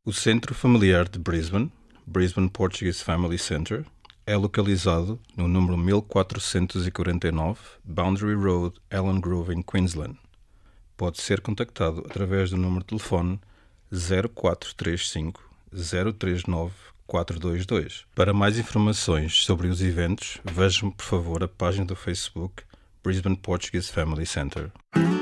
O Centro Familiar de Brisbane, Brisbane Portuguese Family Centre, é localizado no número 1449 Boundary Road, Elland Grove, em Queensland. Pode ser contactado através do número de telefone 0435 039 422. Para mais informações sobre os eventos, vejam por favor a página do Facebook Brisbane Portuguese Family Centre.